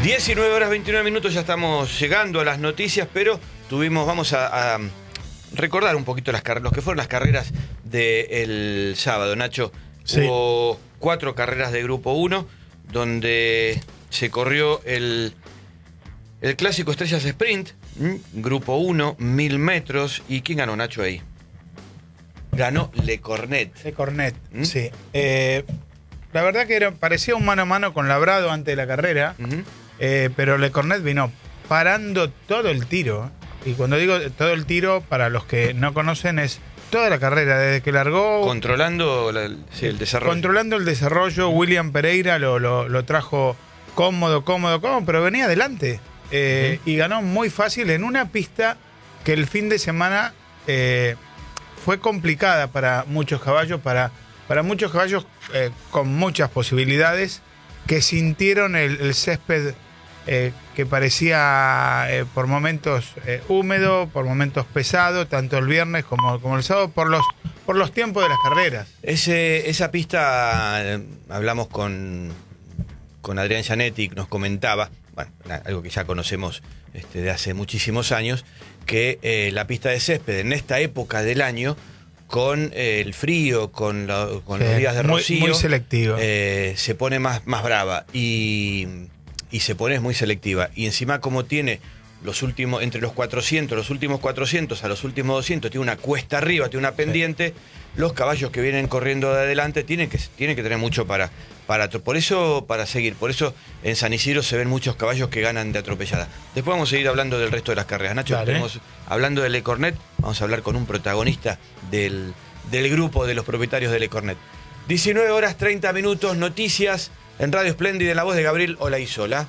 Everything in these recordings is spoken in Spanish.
19:29, ya estamos llegando a las noticias, pero vamos a recordar un poquito lo que fueron las carreras del sábado, Nacho. Sí. Hubo 4 carreras de Grupo 1, donde se corrió el clásico Estrellas Sprint, Grupo 1, 1000 metros. ¿Y quién ganó, Nacho, ahí? Ganó Le Cornet. Le Cornet, sí. La verdad que parecía un mano a mano con Labrado antes de la carrera, pero Le Cornet vino parando todo el tiro. Y cuando digo todo el tiro, para los que no conocen, es toda la carrera, desde que largó... Controlando el desarrollo. Controlando el desarrollo. William Pereira lo trajo cómodo, pero venía adelante. Y ganó muy fácil en una pista que el fin de semana fue complicada para muchos caballos, para muchos caballos con muchas posibilidades, que sintieron el césped que parecía por momentos húmedo, por momentos pesado, tanto el viernes como el sábado, por los tiempos de las carreras. Esa pista, hablamos con Adrián Gianetti, nos comentaba, bueno, algo que ya conocemos de hace muchísimos años, que la pista de césped en esta época del año, con el frío, con los días de rocío, muy selectiva, se pone más brava y se pone muy selectiva. Y encima, como tiene entre los 400, los últimos 400 a los últimos 200, tiene una cuesta arriba, tiene una pendiente, los caballos que vienen corriendo de adelante tienen que tener mucho para seguir. Por eso en San Isidro se ven muchos caballos que ganan de atropellada. Después vamos a seguir hablando del resto de las carreras. Nacho, estamos hablando de Le Cornet, vamos a hablar con un protagonista del grupo de los propietarios de Le Cornet. 19:30, noticias en Radio Splendid, en la voz de Gabriel Olaizola.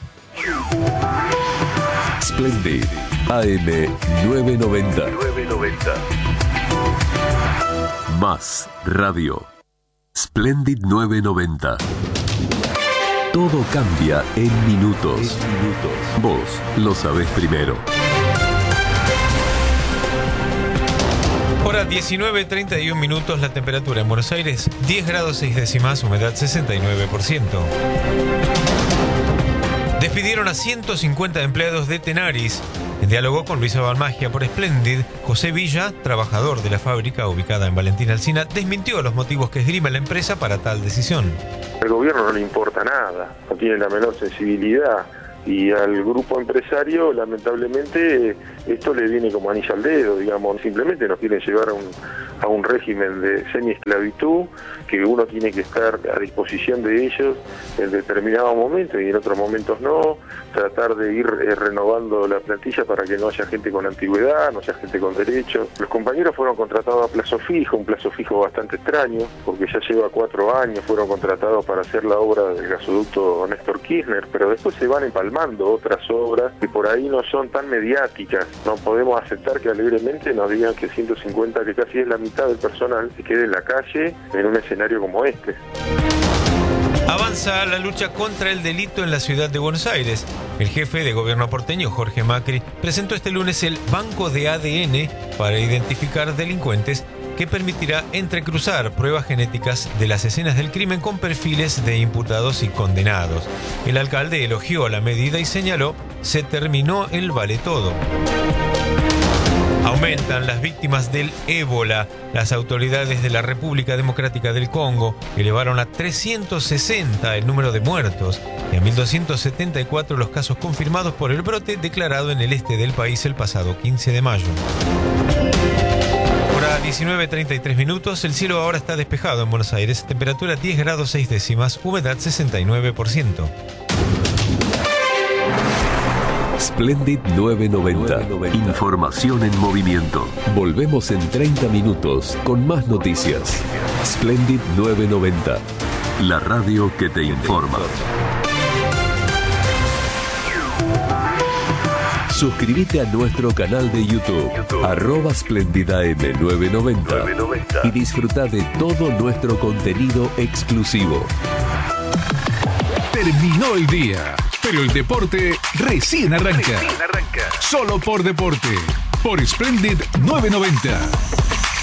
Splendid, AM 990. Más Radio. Splendid 990. Todo cambia en minutos. Vos lo sabés primero. Hora 19:31, la temperatura en Buenos Aires 10 grados 6 décimas, humedad 69%. Despidieron a 150 empleados de Tenaris. En diálogo con Luisa Balmagia por Splendid, José Villa, trabajador de la fábrica ubicada en Valentín Alsina, desmintió los motivos que esgrime la empresa para tal decisión. Al gobierno no le importa nada, no tiene la menor sensibilidad, y al grupo empresario, lamentablemente, esto le viene como anillo al dedo, digamos. Simplemente nos quieren llevar a un régimen de semi-esclavitud, que uno tiene que estar a disposición de ellos en determinados momentos y en otros momentos no, tratar de ir renovando la plantilla para que no haya gente con antigüedad, no haya gente con derechos. Los compañeros fueron contratados a plazo fijo, un plazo fijo bastante extraño, porque ya lleva 4 años, fueron contratados para hacer la obra del gasoducto Néstor Kirchner, pero después se van empalmando otras obras que por ahí no son tan mediáticas. No podemos aceptar que alegremente nos digan que 150, que casi es la mitad del personal, se quede en la calle en un escenario como este. Avanza la lucha contra el delito en la ciudad de Buenos Aires. El jefe de gobierno porteño, Jorge Macri, presentó este lunes el banco de ADN para identificar delincuentes, que permitirá entrecruzar pruebas genéticas de las escenas del crimen con perfiles de imputados y condenados. El alcalde elogió la medida y señaló: se terminó el vale todo. Aumentan las víctimas del ébola. Las autoridades de la República Democrática del Congo elevaron a 360 el número de muertos y a 1.274 los casos confirmados por el brote declarado en el este del país el pasado 15 de mayo. 19:33, el cielo ahora está despejado en Buenos Aires, temperatura 10 grados 6 décimas, humedad 69%. Splendid 990. Información en movimiento. Volvemos en 30 minutos con más noticias. Splendid 990. La radio que te informa. Suscríbete a nuestro canal de YouTube, @SplendidAM990, y disfruta de todo nuestro contenido exclusivo. Terminó el día, pero el deporte recién arranca. Solo por Deporte, por Splendid 990.